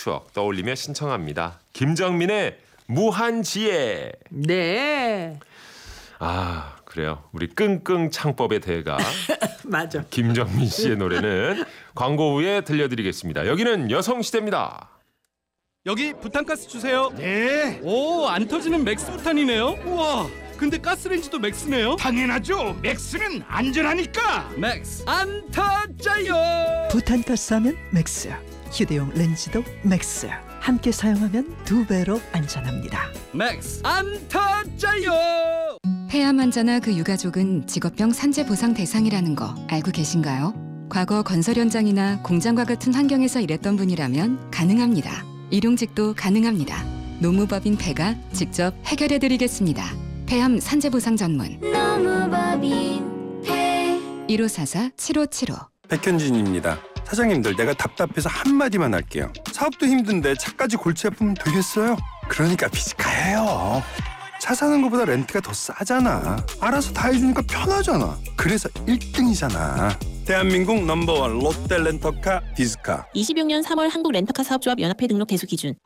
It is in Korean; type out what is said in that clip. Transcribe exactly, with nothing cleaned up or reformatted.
추억 떠올리며 신청합니다. 김정민의 무한지혜. 네. 아, 그래요. 우리 끙끙 창법의 대가 맞아. 김정민 씨의 노래는 광고 후에 들려드리겠습니다. 여기는 여성시대입니다. 여기 부탄가스 주세요. 네, 오, 안 터지는 맥스 부탄이네요. 우와, 근데 가스레인지도 맥스네요. 당연하죠. 맥스는 안전하니까. 맥스 안 터져요. 부탄가스 하면 맥스, 휴대용 렌즈도 맥스. 함께 사용하면 두 배로 안전합니다. 맥스 안 터져요. 폐암 환자나 그 유가족은 직업병 산재 보상 대상이라는 거 알고 계신가요? 과거 건설 현장이나 공장과 같은 환경에서 일했던 분이라면 가능합니다. 일용직도 가능합니다. 노무법인 폐가 직접 해결해드리겠습니다. 폐암 산재 보상 전문 노무법인 폐 일오사사 칠오칠오. 백현진입니다. 사장님들, 내가 답답해서 한마디만 할게요. 사업도 힘든데 차까지 골치 아프면 되겠어요? 그러니까 비즈카예요. 차 사는 것보다 렌트가 더 싸잖아. 알아서 다 해주니까 편하잖아. 그래서 일 등이잖아. 대한민국 넘버원 롯데 렌터카 비즈카. 이십육 년 삼월 한국 렌터카 사업조합 연합회 등록 대수 기준